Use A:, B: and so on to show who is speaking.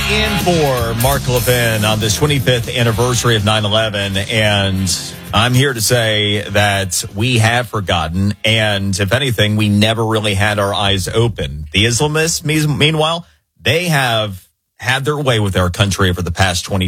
A: in for Mark Levin on this 25th anniversary of 9/11, and I'm here to say that we have forgotten, and if anything, we never really had our eyes open. The Islamists, meanwhile, they have had their way with our country over the past 20